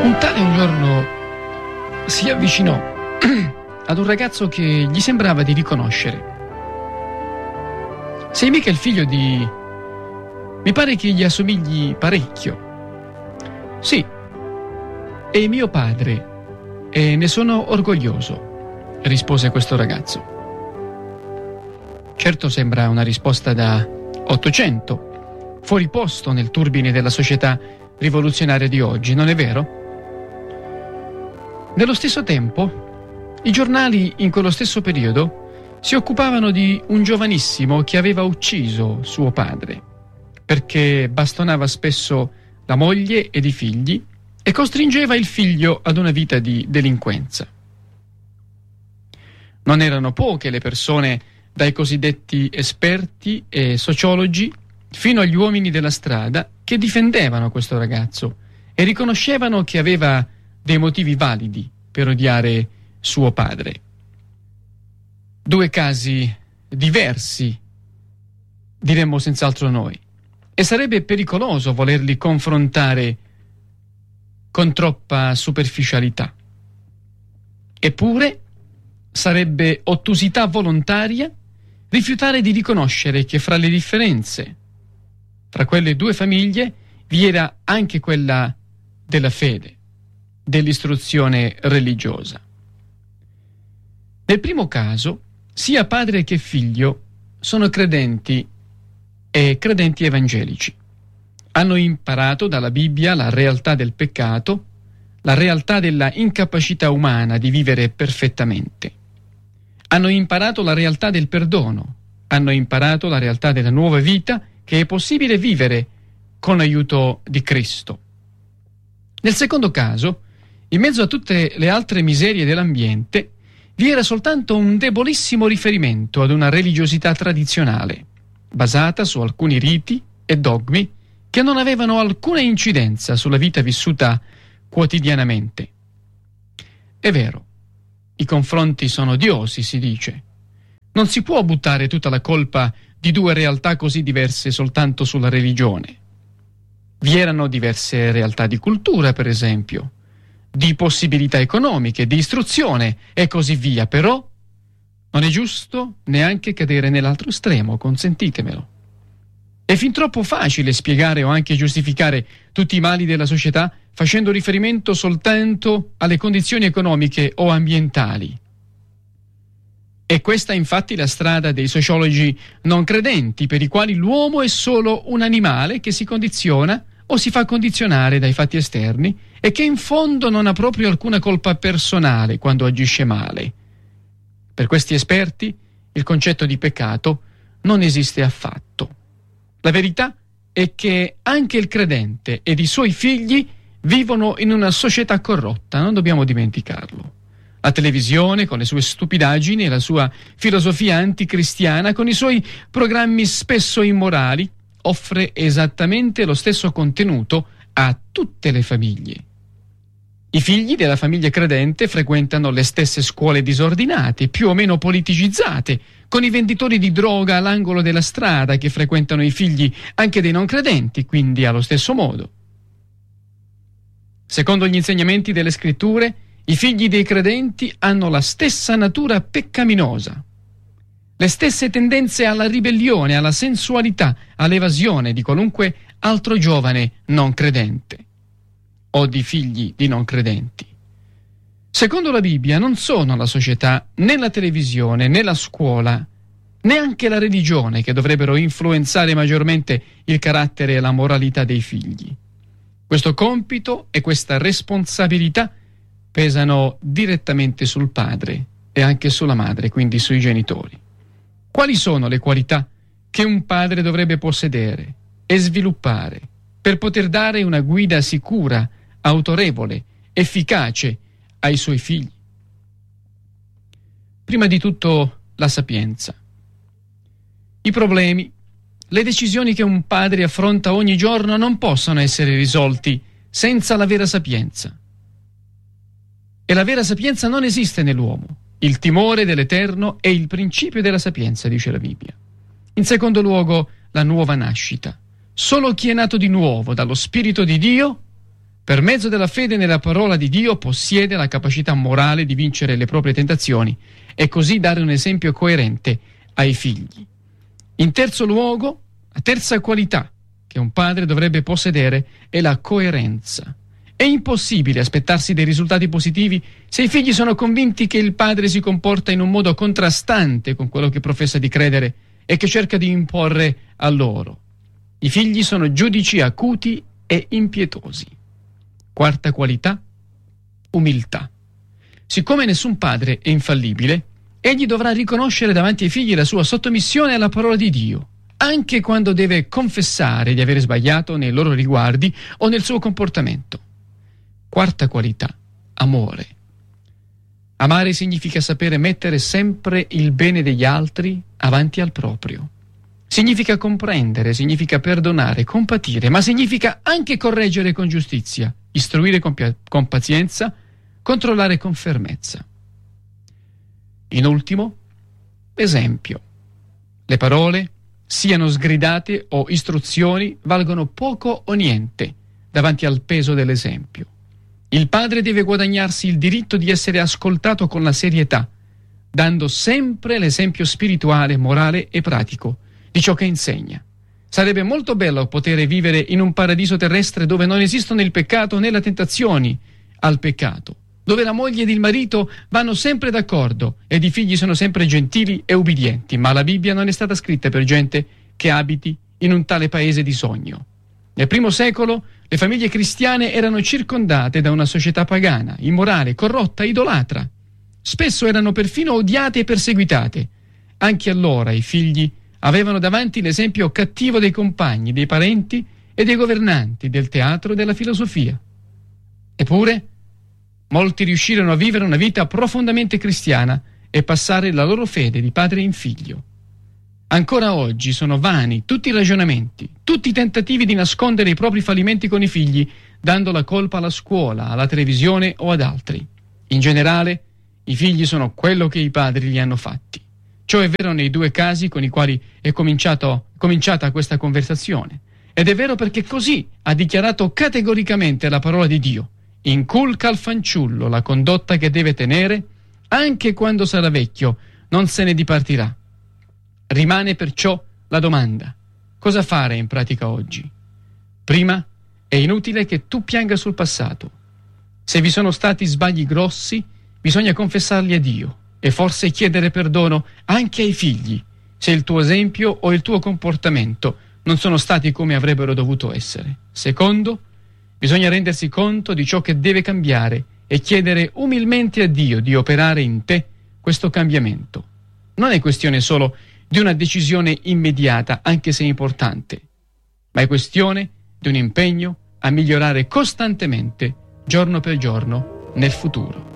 Un giorno si avvicinò ad un ragazzo che gli sembrava di riconoscere. Sei mica il figlio di... Mi pare che gli assomigli parecchio. Sì, è mio padre e ne sono orgoglioso, rispose questo ragazzo. Certo sembra una risposta da 800, fuori posto nel turbine della società rivoluzionaria di oggi, non è vero? Nello stesso tempo, i giornali in quello stesso periodo si occupavano di un giovanissimo che aveva ucciso suo padre, perché bastonava spesso la moglie ed i figli e costringeva il figlio ad una vita di delinquenza. Non erano poche le persone, dai cosiddetti esperti e sociologi fino agli uomini della strada, che difendevano questo ragazzo e riconoscevano che aveva dei motivi validi per odiare suo padre. Due casi diversi, diremmo senz'altro noi, e sarebbe pericoloso volerli confrontare con troppa superficialità. Eppure sarebbe ottusità volontaria rifiutare di riconoscere che fra le differenze tra quelle due famiglie vi era anche quella della fede, dell'istruzione religiosa. Nel primo caso, sia padre che figlio sono credenti e credenti evangelici. Hanno imparato dalla Bibbia la realtà del peccato, la realtà della incapacità umana di vivere perfettamente. Hanno imparato la realtà del perdono, hanno imparato la realtà della nuova vita che è possibile vivere con aiuto di Cristo. Nel secondo caso, in mezzo a tutte le altre miserie dell'ambiente, vi era soltanto un debolissimo riferimento ad una religiosità tradizionale, basata su alcuni riti e dogmi che non avevano alcuna incidenza sulla vita vissuta quotidianamente. È vero, i confronti sono odiosi, si dice. Non si può buttare tutta la colpa di due realtà così diverse soltanto sulla religione. Vi erano diverse realtà di cultura, per esempio, di possibilità economiche, di istruzione e così via, però non è giusto neanche cadere nell'altro estremo, consentitemelo. È fin troppo facile spiegare o anche giustificare tutti i mali della società facendo riferimento soltanto alle condizioni economiche o ambientali. È questa infatti la strada dei sociologi non credenti, per i quali l'uomo è solo un animale che si condiziona o si fa condizionare dai fatti esterni e che in fondo non ha proprio alcuna colpa personale quando agisce male. Per questi esperti il concetto di peccato non esiste affatto. La verità è che anche il credente ed i suoi figli vivono in una società corrotta, non dobbiamo dimenticarlo. La televisione, con le sue stupidaggini e la sua filosofia anticristiana, con i suoi programmi spesso immorali, offre esattamente lo stesso contenuto a tutte le famiglie. I figli della famiglia credente frequentano le stesse scuole disordinate, più o meno politicizzate, con i venditori di droga all'angolo della strada che frequentano i figli anche dei non credenti, quindi allo stesso modo. Secondo gli insegnamenti delle scritture, i figli dei credenti hanno la stessa natura peccaminosa, le stesse tendenze alla ribellione, alla sensualità, all'evasione di qualunque altro giovane non credente o di figli di non credenti. Secondo la Bibbia non sono la società, né la televisione, né la scuola, neanche la religione che dovrebbero influenzare maggiormente il carattere e la moralità dei figli. Questo compito e questa responsabilità pesano direttamente sul padre e anche sulla madre, quindi sui genitori. Quali sono le qualità che un padre dovrebbe possedere e sviluppare per poter dare una guida sicura, autorevole, efficace ai suoi figli? Prima di tutto la sapienza. I problemi, le decisioni che un padre affronta ogni giorno non possono essere risolti senza la vera sapienza. E la vera sapienza non esiste nell'uomo. Il timore dell'Eterno è il principio della sapienza, dice la Bibbia. In secondo luogo, la nuova nascita. Solo chi è nato di nuovo dallo Spirito di Dio per mezzo della fede nella parola di Dio, possiede la capacità morale di vincere le proprie tentazioni e così dare un esempio coerente ai figli. In terzo luogo, la terza qualità che un padre dovrebbe possedere è la coerenza. È impossibile aspettarsi dei risultati positivi se i figli sono convinti che il padre si comporta in un modo contrastante con quello che professa di credere e che cerca di imporre a loro. I figli sono giudici acuti e impietosi. Quarta qualità, umiltà. Siccome nessun padre è infallibile, egli dovrà riconoscere davanti ai figli la sua sottomissione alla parola di Dio, anche quando deve confessare di aver sbagliato nei loro riguardi o nel suo comportamento. Quarta qualità, amore. Amare significa sapere mettere sempre il bene degli altri avanti al proprio. Significa comprendere, significa perdonare, compatire, ma significa anche correggere con giustizia, istruire con pazienza, controllare con fermezza. In ultimo, esempio. Le parole, siano sgridate o istruzioni, valgono poco o niente davanti al peso dell'esempio. Il padre deve guadagnarsi il diritto di essere ascoltato con la serietà, dando sempre l'esempio spirituale, morale e pratico di ciò che insegna. Sarebbe molto bello poter vivere in un paradiso terrestre dove non esistono il peccato né le tentazioni al peccato, dove la moglie ed il marito vanno sempre d'accordo ed i figli sono sempre gentili e ubbidienti, ma la Bibbia non è stata scritta per gente che abiti in un tale paese di sogno. Nel primo secolo le famiglie cristiane erano circondate da una società pagana, immorale, corrotta, idolatra. Spesso erano perfino odiate e perseguitate. Anche allora i figli avevano davanti l'esempio cattivo dei compagni, dei parenti e dei governanti del teatro e della filosofia. Eppure, molti riuscirono a vivere una vita profondamente cristiana e passare la loro fede di padre in figlio. Ancora oggi sono vani tutti i ragionamenti, tutti i tentativi di nascondere i propri fallimenti con i figli, dando la colpa alla scuola, alla televisione o ad altri. In generale, i figli sono quello che i padri gli hanno fatti. Ciò è vero nei due casi con i quali è cominciata questa conversazione. Ed è vero perché così ha dichiarato categoricamente la parola di Dio. Inculca al fanciullo la condotta che deve tenere, anche quando sarà vecchio, non se ne dipartirà. Rimane perciò la domanda: cosa fare in pratica oggi? Prima, è inutile che tu pianga sul passato. Se vi sono stati sbagli grossi, bisogna confessarli a Dio e forse chiedere perdono anche ai figli, se il tuo esempio o il tuo comportamento non sono stati come avrebbero dovuto essere. Secondo, bisogna rendersi conto di ciò che deve cambiare e chiedere umilmente a Dio di operare in te questo cambiamento. Non è questione solo di una decisione immediata, anche se importante, ma è questione di un impegno a migliorare costantemente, giorno per giorno, nel futuro.